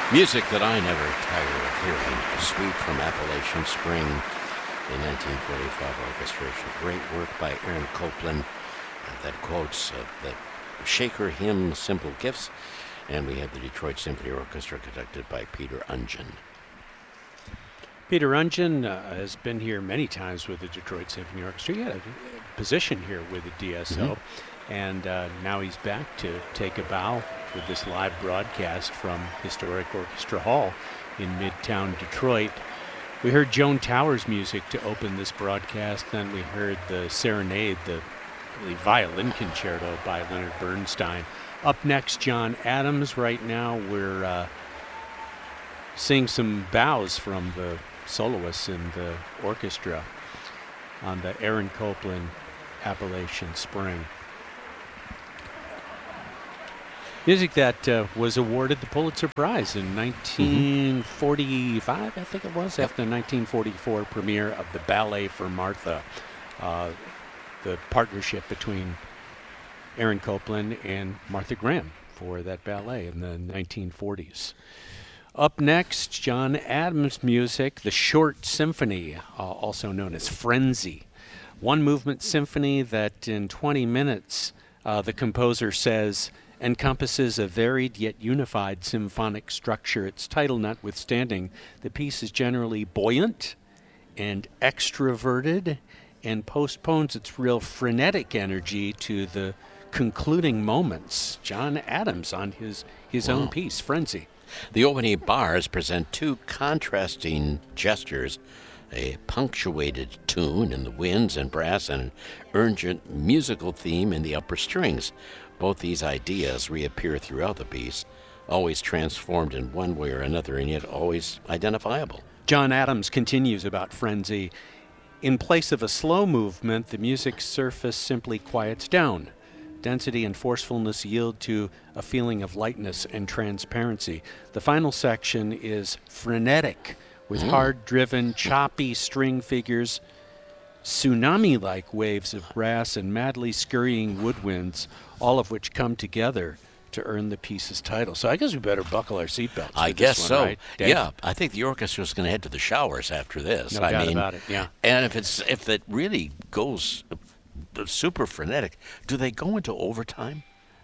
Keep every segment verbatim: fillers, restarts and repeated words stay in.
Music that I never tire of hearing. Suite from Appalachian Spring, a nineteen forty-five orchestration. Great work by Aaron Copland uh, that quotes uh, the Shaker hymn, Simple Gifts. And we have the Detroit Symphony Orchestra conducted by Peter Ungen. Peter Ungen uh, has been here many times with the Detroit Symphony Orchestra. He had a position here with the D S O, mm-hmm. and uh, now he's back to take a bow with this live broadcast from Historic Orchestra Hall in Midtown Detroit. We heard Joan Towers music to open this broadcast, then we heard the Serenade, the, the violin concerto by Leonard Bernstein. Up next, John Adams. Right now we're uh, seeing some bows from the soloists in the orchestra on the Aaron Copland Appalachian Spring. Music that uh, was awarded the Pulitzer Prize in nineteen forty-five, mm-hmm. I think it was, after the nineteen forty-four premiere of the Ballet for Martha, uh, the partnership between Aaron Copland and Martha Graham for that ballet in the nineteen forties. Up next, John Adams music, the Short Symphony, uh, also known as Frenzy. One movement symphony that in twenty minutes, uh, the composer says, encompasses a varied yet unified symphonic structure. Its title notwithstanding, the piece is generally buoyant and extroverted and postpones its real frenetic energy to the concluding moments. John Adams on his, his wow. own piece, Frenzy. The opening bars present two contrasting gestures, a punctuated tune in the winds and brass and an urgent musical theme in the upper strings. Both these ideas reappear throughout the piece, always transformed in one way or another and yet always identifiable. John Adams continues about Frenzy. In place of a slow movement, the music's surface simply quiets down. Density and forcefulness yield to a feeling of lightness and transparency. The final section is frenetic, with mm. hard-driven, choppy string figures, tsunami-like waves of brass, and madly scurrying woodwinds, all of which come together to earn the piece's title. So I guess we better buckle our seatbelts. I guess one, so. Right, yeah, I think the orchestra's going to head to the showers after this. No I doubt mean, about it. Yeah. And if it's if it really goes super frenetic, do they go into overtime?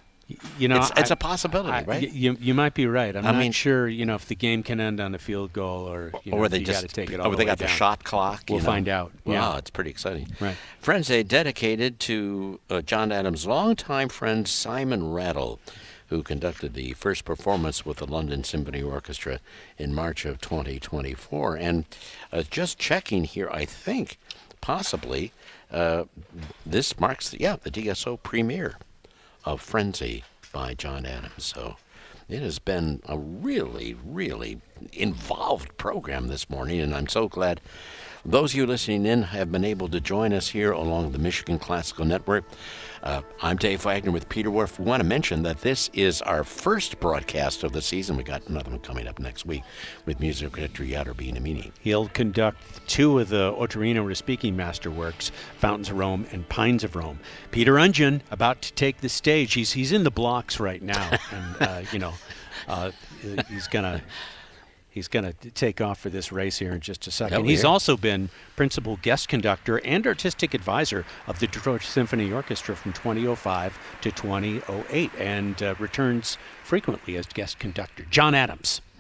You know, it's, I, it's a possibility, I, right? You you might be right. I'm I not mean, sure. You know, if the game can end on a field goal, or you know, or they you just got to take it all or the they way got down. the shot clock. We'll you know? find out. Wow, Yeah. it's pretty exciting. Right. Frenzy dedicated to uh, John Adams' longtime friend Simon Rattle, who conducted the first performance with the London Symphony Orchestra in March of twenty twenty-four. And uh, just checking here, I think possibly uh, this marks, yeah, the D S O premiere of Frenzy by John Adams. So it has been a really, really involved program this morning, and I'm so glad those of you listening in have been able to join us here along the Michigan Classical Network. Uh, I'm Dave Wagner with Peter Wolf. We want to mention that this is our first broadcast of the season. We got another one coming up next week with music director Yadar Binamini. He'll conduct two of the Ottorino Respighi masterworks, Fountains of Rome and Pines of Rome. Peter Ungen about to take the stage. He's he's in the blocks right now, and uh, you know uh, he's gonna. He's going to take off for this race here in just a second. Oh, He's yeah. also been principal guest conductor and artistic advisor of the Detroit Symphony Orchestra from twenty oh five to twenty oh eight, and uh, returns frequently as guest conductor. John Adams.